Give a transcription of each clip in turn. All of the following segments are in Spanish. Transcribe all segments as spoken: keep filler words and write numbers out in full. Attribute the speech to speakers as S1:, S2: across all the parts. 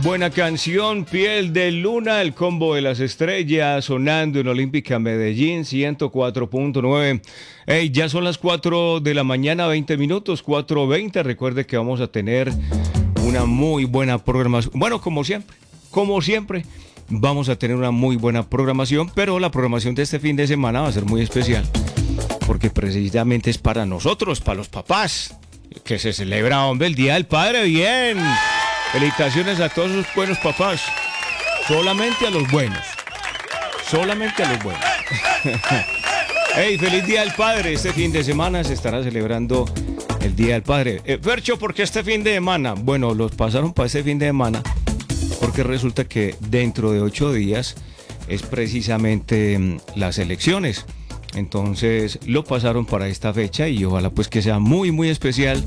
S1: buena canción, Piel de Luna, el combo de las estrellas, sonando en Olímpica Medellín, ciento cuatro punto nueve. Hey, ya son las cuatro de la mañana, veinte minutos, cuatro veinte. Recuerde que vamos a tener una muy buena programación. Bueno, como siempre, como siempre, vamos a tener una muy buena programación, pero la programación de este fin de semana va a ser muy especial, porque precisamente es para nosotros, para los papás, que se celebra, hombre, el Día del Padre. Bien. Felicitaciones a todos los buenos papás. Solamente a los buenos. Solamente a los buenos. Hey, feliz Día del Padre. Este fin de semana se estará celebrando el Día del Padre. Eh, Fercho, ¿por qué este fin de semana? Bueno, los pasaron para este fin de semana porque resulta que dentro de ocho días es precisamente mm, las elecciones. Entonces lo pasaron para esta fecha y ojalá pues que sea muy muy especial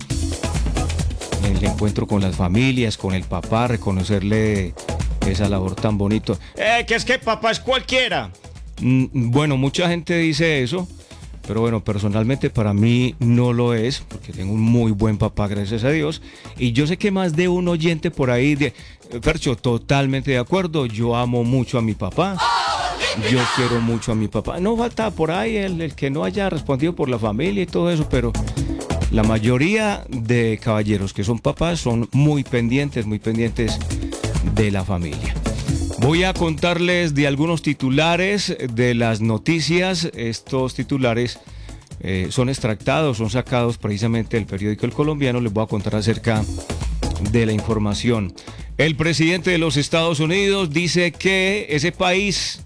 S1: el encuentro con las familias, con el papá, reconocerle esa labor tan bonito. Eh, que es que papá es cualquiera. Mm, bueno, mucha gente dice eso, pero bueno, personalmente para mí no lo es, porque tengo un muy buen papá, gracias a Dios. Y yo sé que más de un oyente por ahí, de Fercho, totalmente de acuerdo, yo amo mucho a mi papá. Yo quiero mucho a mi papá. No falta por ahí el, el que no haya respondido por la familia y todo eso, pero la mayoría de caballeros que son papás son muy pendientes, muy pendientes de la familia. Voy a contarles de algunos titulares de las noticias. Estos titulares eh, son extractados, son sacados precisamente del periódico El Colombiano. Les voy a contar acerca de la información. El presidente de los Estados Unidos dice que ese país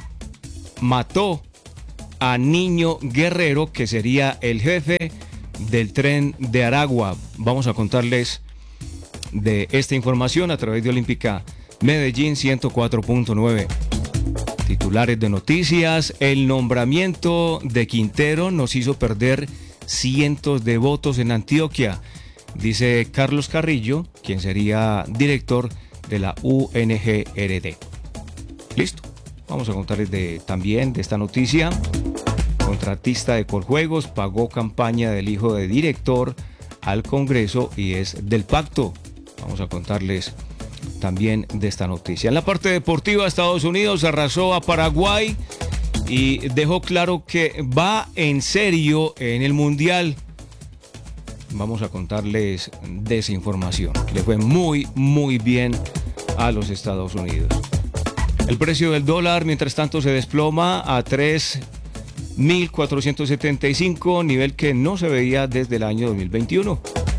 S1: mató a Niño Guerrero, que sería el jefe del tren de Aragua. Vamos a contarles de esta información a través de Olímpica Medellín ciento cuatro punto nueve. Titulares de noticias: el nombramiento de Quintero nos hizo perder cientos de votos en Antioquia, dice Carlos Carrillo, quien sería director de la U N G R D. Listo. Vamos a contarles de, también de esta noticia. Contratista de Coljuegos pagó campaña del hijo de director al Congreso y es del pacto. Vamos a contarles también de esta noticia. En la parte deportiva, Estados Unidos arrasó a Paraguay y dejó claro que va en serio en el Mundial. Vamos a contarles de esa información. Le fue muy, muy bien a los Estados Unidos. El precio del dólar, mientras tanto, se desploma a tres mil cuatrocientos setenta y cinco, nivel que no se veía desde el año dos mil veintiuno.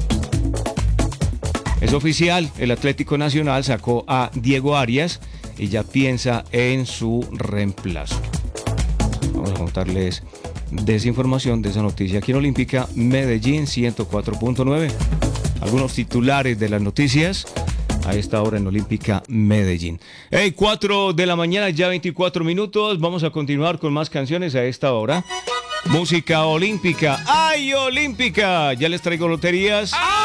S1: Es oficial, el Atlético Nacional sacó a Diego Arias y ya piensa en su reemplazo. Vamos a contarles de esa información, de esa noticia aquí en Olímpica Medellín ciento cuatro punto nueve. Algunos titulares de las noticias a esta hora en Olímpica Medellín. Hey, cuatro de la mañana, ya veinticuatro minutos. Vamos a continuar con más canciones a esta hora. Música olímpica. ¡Ay, olímpica! Ya les traigo loterías. ¡Ah!